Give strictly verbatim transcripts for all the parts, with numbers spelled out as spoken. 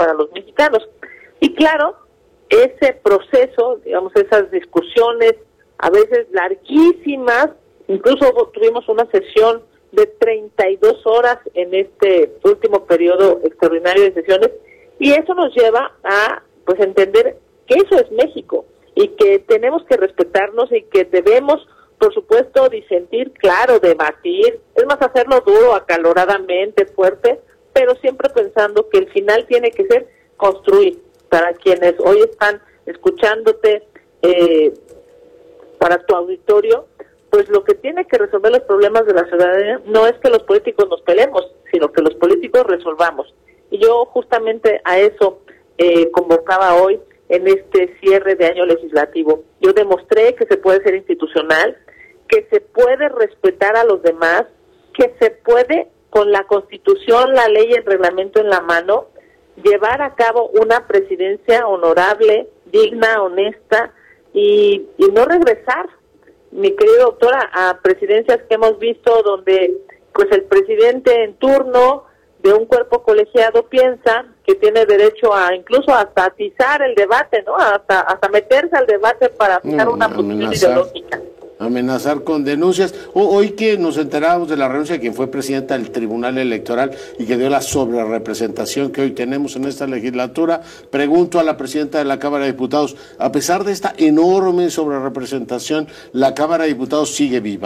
para los mexicanos. Y claro, ese proceso, digamos, esas discusiones, a veces larguísimas, incluso tuvimos una sesión de treinta y dos horas en este último periodo extraordinario de sesiones, y eso nos lleva a pues entender que eso es México, y que tenemos que respetarnos y que debemos, por supuesto, disentir, claro, debatir, es más, hacerlo duro, acaloradamente, fuerte, pero siempre pensando que el final tiene que ser construir. Para quienes hoy están escuchándote, eh, para tu auditorio, pues lo que tiene que resolver los problemas de la ciudadanía no es que los políticos nos peleemos, sino que los políticos resolvamos. Y yo justamente a eso eh, convocaba hoy en este cierre de año legislativo. Yo demostré que se puede ser institucional, que se puede respetar a los demás, que se puede, con la Constitución, la ley y el reglamento en la mano, llevar a cabo una presidencia honorable, digna, honesta, y, y no regresar, mi querida doctora, a presidencias que hemos visto donde pues el presidente en turno de un cuerpo colegiado piensa que tiene derecho a incluso hasta atizar el debate, ¿no? Hasta hasta meterse al debate para fijar no, una posición ideológica. Amenazar con denuncias. Hoy que nos enterábamos de la renuncia de quien fue presidenta del Tribunal Electoral y que dio la sobrerepresentación que hoy tenemos en esta legislatura, pregunto a la presidenta de la Cámara de Diputados, a pesar de esta enorme sobrerepresentación, ¿la Cámara de Diputados sigue viva?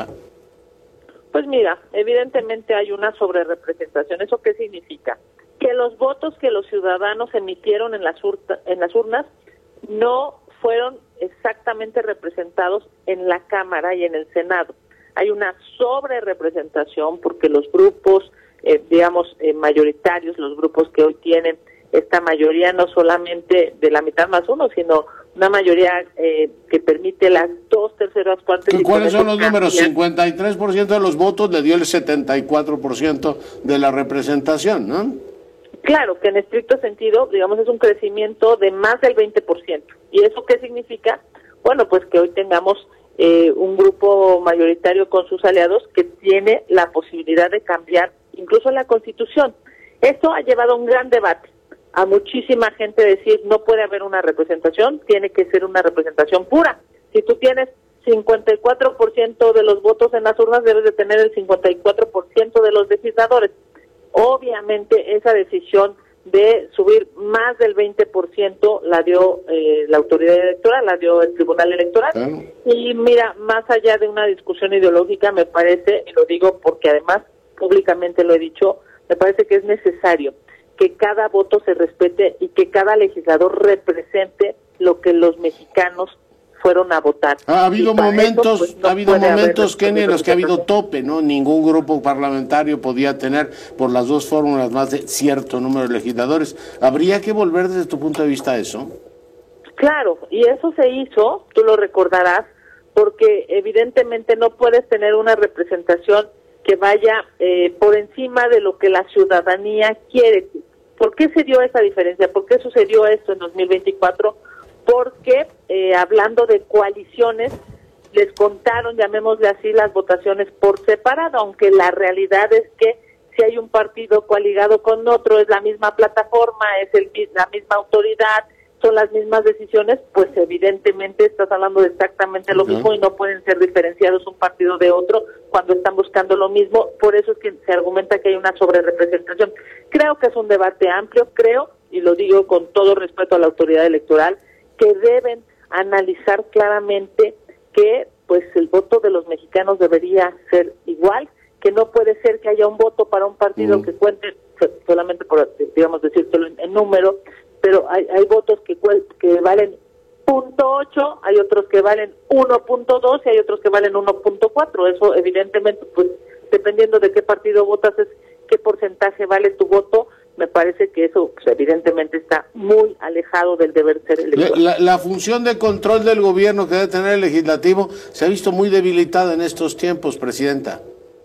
Pues mira, evidentemente hay una sobrerepresentación. ¿Eso qué significa? Que los votos que los ciudadanos emitieron en las, urta, en las urnas no fueron exactamente representados en la Cámara y en el Senado. Hay una sobrerepresentación porque los grupos, eh, digamos, eh, mayoritarios, los grupos que hoy tienen esta mayoría, no solamente de la mitad más uno, sino una mayoría eh, que permite las dos terceras partes. ¿Y cuáles son los números? cincuenta y tres por ciento de los votos le dio el setenta y cuatro por ciento de la representación, ¿no? Claro, que en estricto sentido, digamos, es un crecimiento de más del veinte por ciento. ¿Y eso qué significa? Bueno, pues que hoy tengamos eh, un grupo mayoritario con sus aliados que tiene la posibilidad de cambiar incluso la Constitución. Esto ha llevado a un gran debate. A muchísima gente decir, no puede haber una representación, tiene que ser una representación pura. Si tú tienes cincuenta y cuatro por ciento de los votos en las urnas, debes de tener el cincuenta y cuatro por ciento de los legisladores. Obviamente esa decisión de subir más del veinte por ciento la dio eh, la autoridad electoral, la dio el Tribunal Electoral. Claro. Y mira, más allá de una discusión ideológica, me parece, y lo digo porque además públicamente lo he dicho, me parece que es necesario que cada voto se respete y que cada legislador represente lo que los mexicanos fueron a votar. Ha habido momentos, eso, pues, no ha habido momentos, Kenny, en los que ha habido tope, ¿no? Ningún grupo parlamentario podía tener por las dos fórmulas más de cierto número de legisladores. ¿Habría que volver desde tu punto de vista a eso? Claro, y eso se hizo, tú lo recordarás, porque evidentemente no puedes tener una representación que vaya eh, por encima de lo que la ciudadanía quiere. ¿Por qué se dio esa diferencia? ¿Por qué sucedió esto en dos mil veinticuatro? Porque eh, hablando de coaliciones, les contaron, llamémosle así, las votaciones por separado, aunque la realidad es que si hay un partido coaligado con otro, es la misma plataforma, es el, la misma autoridad, son las mismas decisiones, pues evidentemente estás hablando de exactamente lo uh-huh. mismo y no pueden ser diferenciados un partido de otro cuando están buscando lo mismo. Por eso es que se argumenta que hay una sobrerepresentación. Creo que es un debate amplio, creo, y lo digo con todo respeto a la autoridad electoral, que deben analizar claramente que pues el voto de los mexicanos debería ser igual, que no puede ser que haya un voto para un partido uh-huh. que cuente solamente por, digamos, decírtelo en, en número, pero hay, hay votos que, que valen punto ocho, hay otros que valen uno punto dos y hay otros que valen uno punto cuatro. Eso evidentemente, pues dependiendo de qué partido votas es qué porcentaje vale tu voto. Me parece que eso pues, evidentemente está muy alejado del deber ser electoral. La, la, la función de control del gobierno que debe tener el legislativo se ha visto muy debilitada en estos tiempos, Presidenta.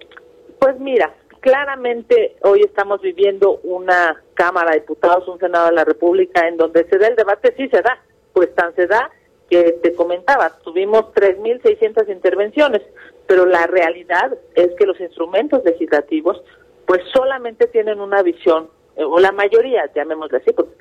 Pues mira, claramente hoy estamos viviendo una Cámara de Diputados, un Senado de la República, en donde se da el debate, sí se da, pues tan se da que te comentaba, tuvimos tres mil seiscientas intervenciones, pero la realidad es que los instrumentos legislativos pues solamente tienen una visión, o la mayoría, llamémosle así, porque